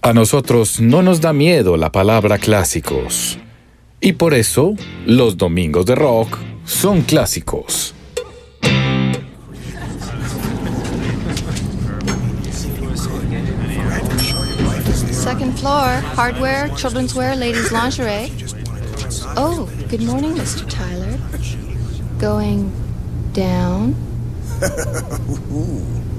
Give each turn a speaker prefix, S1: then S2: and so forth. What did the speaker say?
S1: A nosotros no nos da miedo la palabra clásicos. Y por eso, los domingos de rock son clásicos.
S2: Second floor, hardware, children's wear, ladies' lingerie. Oh, good morning, Mr. Tyler. Going down?